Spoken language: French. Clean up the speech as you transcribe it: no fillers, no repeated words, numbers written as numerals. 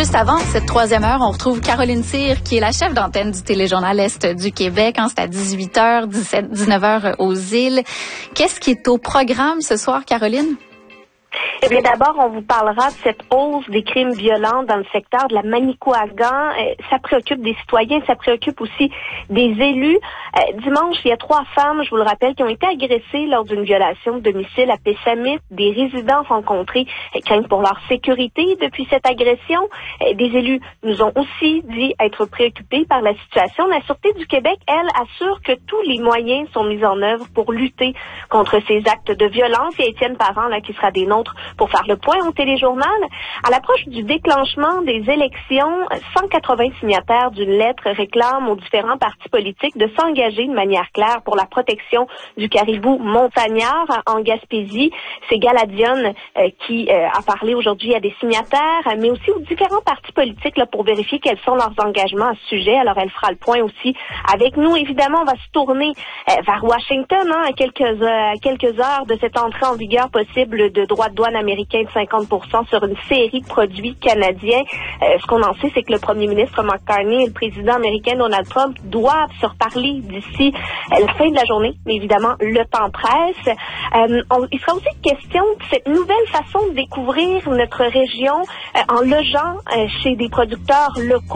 juste avant cette troisième heure, on retrouve Caroline Cyr, qui est la chef d'antenne du Téléjournal Est du Québec. C'est à 18h, 19h aux îles. Qu'est-ce qui est au programme ce soir, Caroline? Eh bien, d'abord, on vous parlera de cette hausse des crimes violents dans le secteur de la Manicouagan. Ça préoccupe des citoyens, ça préoccupe aussi des élus. Dimanche, il y a 3 femmes, je vous le rappelle, qui ont été agressées lors d'une violation de domicile à Pessamit. Des résidents rencontrés craignent pour leur sécurité depuis cette agression. Des élus nous ont aussi dit être préoccupés par la situation. La Sûreté du Québec, elle, assure que tous les moyens sont mis en œuvre pour lutter contre ces actes de violence. Il y a Étienne Parent, là, qui sera des nôtres pour faire le point au Téléjournal. À l'approche du déclenchement des élections, 180 signataires d'une lettre réclament aux différents partis politiques de s'engager de manière claire pour la protection du caribou montagnard en Gaspésie. C'est Galadion qui a parlé aujourd'hui à des signataires, mais aussi aux différents partis politiques là, pour vérifier quels sont leurs engagements à ce sujet. Alors, elle fera le point aussi avec nous. Évidemment, on va se tourner vers Washington à quelques heures de cette entrée en vigueur possible de droits de douane américain de 50% sur une série de produits canadiens. Ce qu'on en sait, c'est que le premier ministre McCartney et le président américain Donald Trump doivent se reparler d'ici la fin de la journée. Mais évidemment, le temps presse. Il sera aussi question de cette nouvelle façon de découvrir notre région en logeant chez des producteurs locaux.